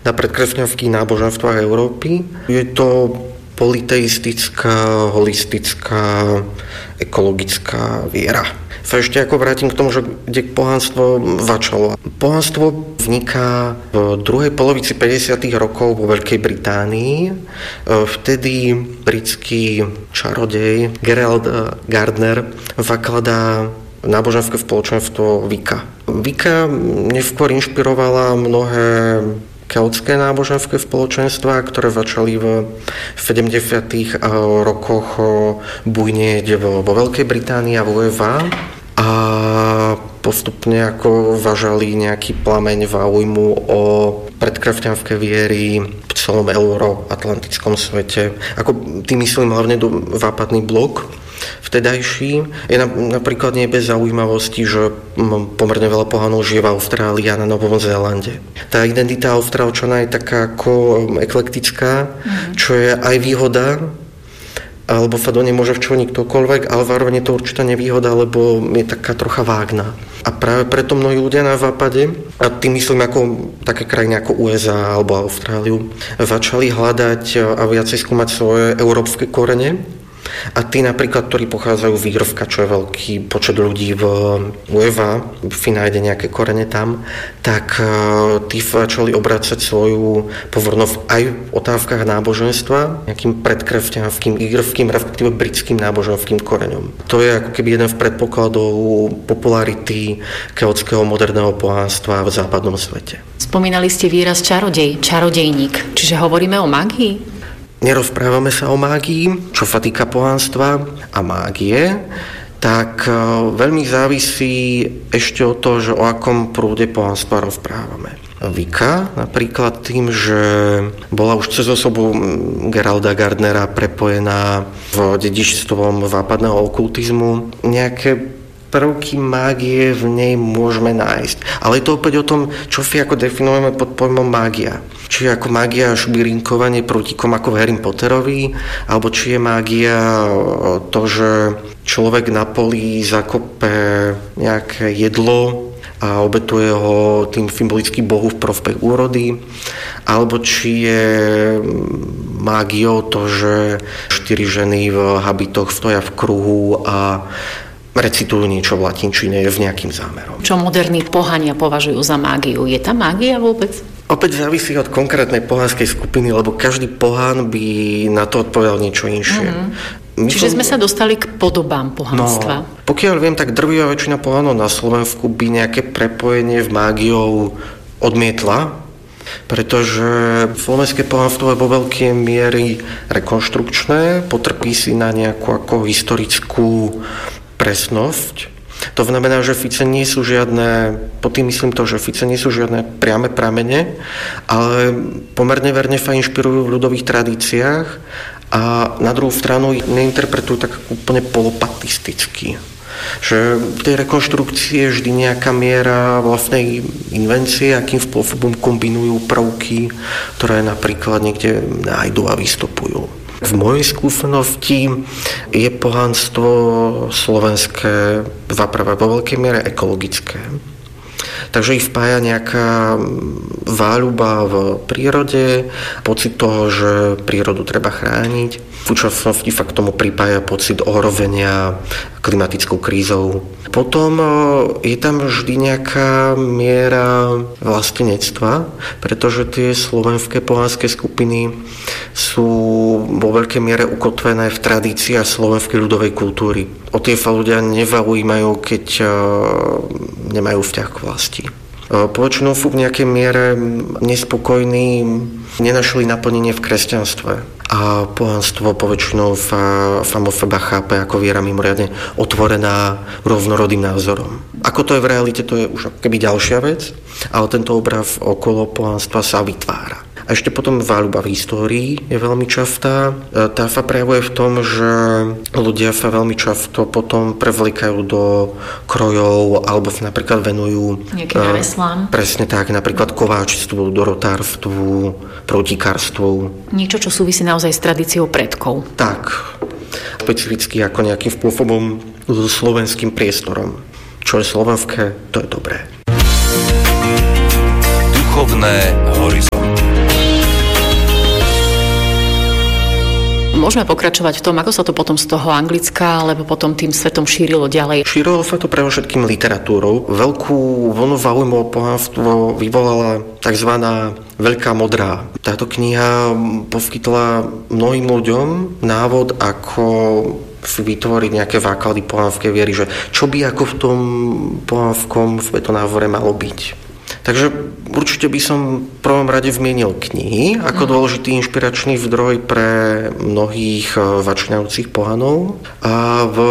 na predkresťanských náboženstvách Európy. Je to politeistická, holistická, ekologická viera. Sa ešte ako vrátim k tomu, že kde pohanstvo začalo. Pohanstvo vzniká v druhej polovici 50. rokov vo Veľkej Británii. Vtedy britský čarodej Gerald Gardner zakladá náboženské spoločenstvo Wicca. Wicca neskôr inšpirovala mnohé keltské náboženské spoločenstvá, ktoré začali v 70. rokoch bujnieť vo Veľkej Británii a vo USA a postupne ako važali nejaký plameň záujmu o predkresťanské viery v celom euroatlantickom svete. Ako tým myslím hlavne do západný blok vtedajší. Je napríklad nie bez zaujímavosti, že pomerne veľa pohanov žije v Austrálii a na Novom Zélande. Tá identita Austrálčana je taká ako eklektická, čo je aj výhoda, alebo sa do nej môže včleniť ktokoľvek, ale zároveň je to určitá nevýhoda, lebo je taká trocha vágna. A práve preto mnohí ľudia na západe, a tým myslím ako také krajiny ako USA alebo Austráliu, začali hľadať a viacej skúmať svoje európske korene. A tí napríklad, ktorí pochádzajú z Írska, čo je veľký počet ľudí v USA, si nájde nejaké korene tam, tak tí začali obrácať svoju pozornosť aj v otázkach náboženstva, nejakým predkresťanským, írským, respektíve britským náboženským koreňom. To je ako keby jeden z predpokladov popularity keltského moderného pohanstva v západnom svete. Spomínali ste výraz čarodej, čarodejník, čiže hovoríme o mágii? Nerozprávame sa o mágii, čo sa týka pohanstva a mágie, tak veľmi závisí ešte od toho, že o akom prúde pohanstva rozprávame. Wicca napríklad tým, že bola už cez osobu Geralda Gardnera prepojená v dedičstvom západného okultizmu, nejaké prvky mágie v nej môžeme nájsť. Ale je to opäť o tom, čo si ako definujeme pod pojmom mágia. Či je ako mágia šbirinkovanie prútikom ako v Harry Potterovi, alebo či je mágia to, že človek na poli zakope nejaké jedlo a obetuje ho tým symbolicky Bohu v prospech úrody, alebo či je mágiou to, že 4 ženy v habitoch stoja v kruhu a recitujú niečo v latinčine s nejakým zámerom. Čo moderní pohania považujú za mágiu? Je tá mágia vôbec? Opäť závisí od konkrétnej pohanskej skupiny, lebo každý pohan by na to odpovedal niečo inšie. Čiže sme sa dostali k podobám pohanstva. No, pokiaľ viem, tak drvivá väčšina pohanov na Slovensku by nejaké prepojenie v mágiou odmietla, pretože slovenské pohanstvo je vo veľkej miery rekonštrukčné, potrpí si na nejakú ako historickú presnosť. To znamená, že fice nie sú žiadne, pod tým myslím to, že fice nie sú žiadne priame pramene, ale pomerne verne sa inšpirujú v ľudových tradíciách a na druhú stranu ich neinterpretujú tak úplne polopatisticky. Že v tej rekonštrukcii je vždy nejaká miera vlastnej invencie, akým spôsobom kombinujú prvky, ktoré napríklad niekde nájdu a vystupujú. V mojej skúsenosti je pohanstvo slovenské zaprvé vo veľkej miere ekologické. Takže ich spája nejaká záľuba v prírode, pocit toho, že prírodu treba chrániť. V súčasnosti sa k tomu pripája pocit ohrozenia klimatickou krízou. Potom je tam vždy nejaká miera vlastenectva, pretože tie slovenské pohanské skupiny sú vo veľkej miere ukotvené v tradíciách slovenskej ľudovej kultúry. O tie sa ľudia nezaujímajú, keď nemajú vzťah k vlasti. Poväčšinou sú v nejakej miere nespokojní, nenašli naplnenie v kresťanstve. A pohanstvo poväčšinou samo seba chápe ako viera mimoriadne otvorená rôznorodým názorom. Ako to je v realite, to je už keby ďalšia vec, ale tento obraz okolo pohanstva sa vytvára. A ešte potom záľuba v histórii je veľmi častá. Tá sa prejavuje v tom, že ľudia sa veľmi často potom prevlikajú do krojov alebo sa napríklad venujú nejakým remeslám. Presne tak, napríklad kováčstvu, dorotárstvu, protikárstvu. Niečo, čo súvisí naozaj s tradíciou predkov. Tak, špecificky ako nejakým spôsobom so slovenským priestorom. Čo je slovenské, to je dobré. Duchovné horizonty. Môžeme pokračovať v tom, ako sa to potom z toho Anglicka, alebo potom tým svetom šírilo ďalej. Šírilo sa to pre všetkým literatúrou. Veľkú vlnu záujmu o pohanstvo vyvolala tzv. Veľká modrá. Táto kniha poskytla mnohým ľuďom návod, ako vytvoriť nejaké základy pohanskej viery, že čo by ako v tom pohanskom svetonázore malo byť. Takže určite by som v prvom rade vmienil knihy ako dôležitý inšpiračný zdroj pre mnohých začínajúcich pohanov. A v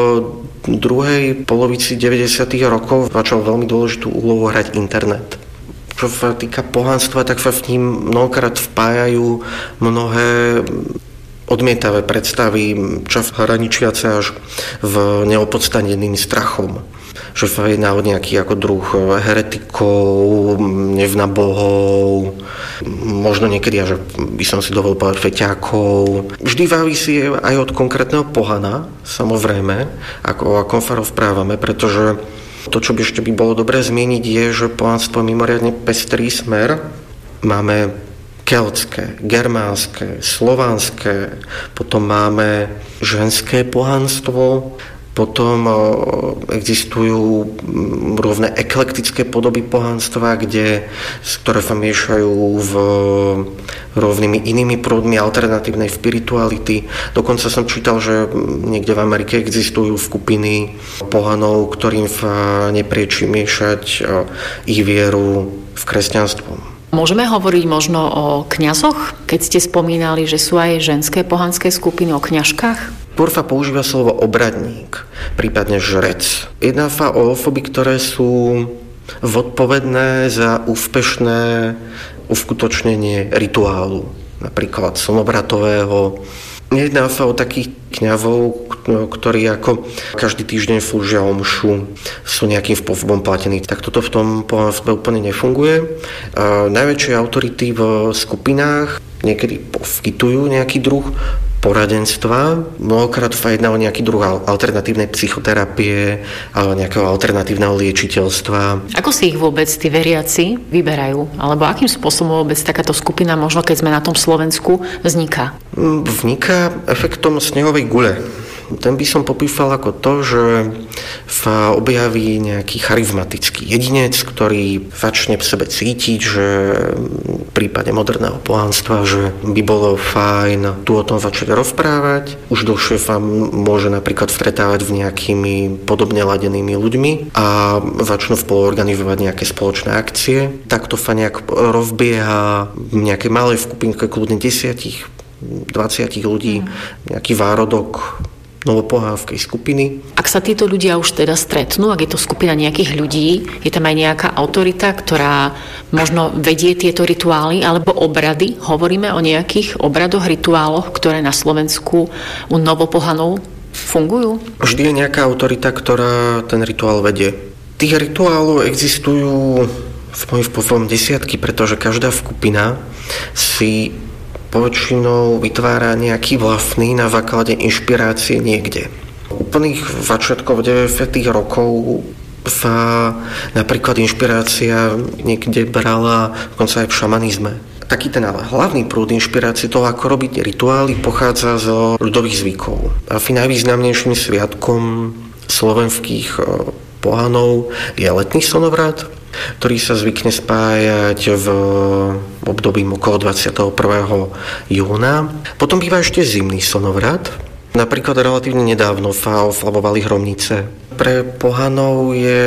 druhej polovici 90. rokov začal veľmi dôležitú úlohu hrať internet. Čo sa týka pohanstva, tak sa v ním mnohokrát vpájajú mnohé odmietavé predstavy, čo hraničiace až v neopodstatneným strachom. Že sa jedná o nejaký ako druh heretikov, nevnabohov, možno niekedy, že by som si dovolil povedať feťákov. Vždy závisí aj od konkrétneho pohana, samozrejme, o akom sa rozprávame, pretože to, čo by ešte bolo dobré zmieniť, je, že pohanstvo je mimoriadne pestrý smer. Máme keltské, germánske, slovanské, potom máme ženské pohanstvo, potom existujú rôzne eklektické podoby pohanstva, ktoré sa miešajú v rôznymi inými prúdmi alternatívnej spirituality. Dokonca som čítal, že niekde v Amerike existujú skupiny pohanov, ktorým sa neprieči miešať ich vieru v kresťanstvo. Môžeme hovoriť možno o kňazoch, keď ste spomínali, že sú aj ženské pohanské skupiny, o kňažkách? Porfa používa slovo obradník, prípadne žrec. Jedná sa o osoby, ktoré sú zodpovedné za úspešné uskutočnenie rituálu, napríklad slnobratového. Nejedná sa o takých kňazov, ktorí ako každý týždeň slúžia omšu, sú nejakým spôsobom platení. Tak toto v tom pohanstve úplne nefunguje. Najväčšie autority v skupinách niekedy poskytujú nejaký druh poradenstva. Mnohokrát sa jedná o nejaký druh alternatívnej psychoterapie alebo nejakého alternatívneho liečiteľstva. Ako si ich vôbec tí veriaci vyberajú? Alebo akým spôsobom vôbec takáto skupina, možno keď sme na tom Slovensku, vzniká? Vzniká efektom snehovej gule. Ten by som popísal ako to, že sa objaví nejaký charizmatický jedinec, ktorý začne v sebe cítiť, že v prípade moderného pohanstva, že by bolo fajn tu o tom začať rozprávať. Už dlhšie sa môže napríklad stretávať s nejakými podobne ladenými ľuďmi a začnú spolu organizovať nejaké spoločné akcie. Takto sa nejak rozbieha v nejakej malej skupinke, kľudne 10-20 ľudí, nejaký zárodok novopohanskej skupiny. Ak sa títo ľudia už teda stretnú, ak je to skupina nejakých ľudí, je tam aj nejaká autorita, ktorá možno vedie tieto rituály alebo obrady? Hovoríme o nejakých obradoch, rituáloch, ktoré na Slovensku u novopohanov fungujú? Vždy je nejaká autorita, ktorá ten rituál vedie. Tých rituálov existujú v mojich spôsobom desiatky, pretože každá skupina si poväčšinou vytvára nejaký vlastný na základe inšpirácie niekde. Úplných začiatkov 90. rokov sa napríklad inšpirácia niekde brala dokonca aj v šamanizme. Taký ten ale hlavný prúd inšpirácie toho, ako robiť rituály, pochádza zo ľudových zvykov. Asi najvýznamnejším sviatkom slovenských pohanov je letný slnovrat, ktorý sa zvykne spájať v období okolo 21. júna. Potom býva ešte zimný slnovrat. Napríklad relatívne nedávno sa oslavovali Hromnice. Pre pohanov je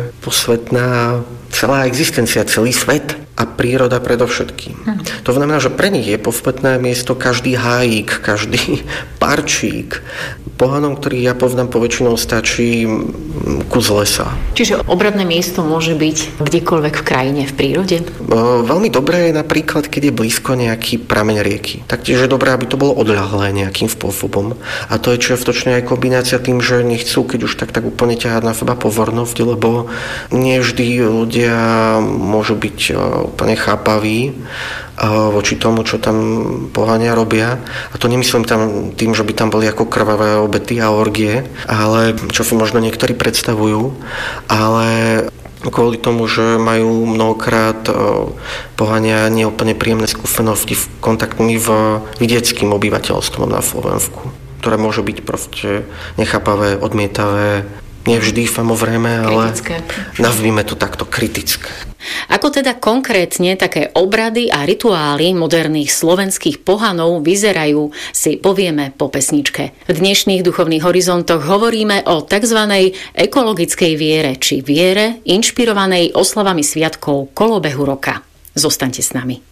posvetná celá existencia, celý svet a príroda predovšetkým. To znamená, že pre nich je posvetné miesto každý hájik, každý parčík. Pohanom, ktorý ja poznám, poväčšinou stačí kus lesa. Čiže obradné miesto môže byť kdekoľvek v krajine, v prírode? Veľmi dobré je napríklad, keď je blízko nejaký prameň rieky. Taktiež je dobré, aby to bolo odľahlé nejakým spôsobom. A to je čiastočne aj kombinácia tým, že nechcú, keď už tak úplne ťahať na seba pozornosť, lebo nie vždy ľudia môžu byť úplne chápaví voči tomu, čo tam pohania robia. A to nemyslím tam tým, že by tam boli ako krvavé obety a orgie, ale čo si možno niektorí predstavujú, ale kvôli tomu, že majú mnohokrát pohania neúplne príjemné skúsenosti v kontaktmi v vidieckým obyvateľstvom na Slovensku, ktoré môže byť proste nechápavé, odmietavé, nevždy samozrejme, ale nazvime to takto kritické. Ako teda konkrétne také obrady a rituály moderných slovenských pohanov vyzerajú, si povieme po pesničke. V dnešných duchovných horizontoch hovoríme o tzv. Ekologickej viere, či viere inšpirovanej oslavami sviatkov kolobehu roka. Zostaňte s nami.